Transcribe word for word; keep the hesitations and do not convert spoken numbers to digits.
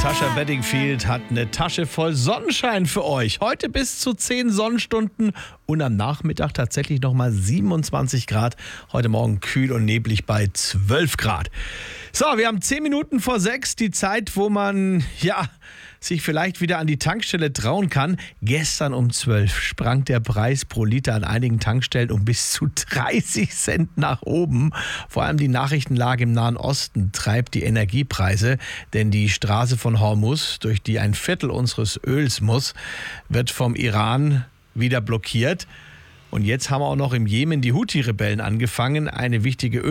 Natascha Bedingfield hat eine Tasche voll Sonnenschein für euch. Heute bis zu zehn Sonnenstunden und am Nachmittag tatsächlich nochmal siebenundzwanzig Grad. Heute Morgen kühl und neblig bei zwölf Grad. So, wir haben zehn Minuten vor sechs, die Zeit, wo man, ja, sich vielleicht wieder an die Tankstelle trauen kann. Gestern um zwölf sprang der Preis pro Liter an einigen Tankstellen um bis zu dreißig Cent nach oben. Vor allem die Nachrichtenlage im Nahen Osten treibt die Energiepreise, denn die Straße von Hormuz, durch die ein Viertel unseres Öls muss, wird vom Iran wieder blockiert. Und jetzt haben auch noch im Jemen die Houthi-Rebellen angefangen, eine wichtige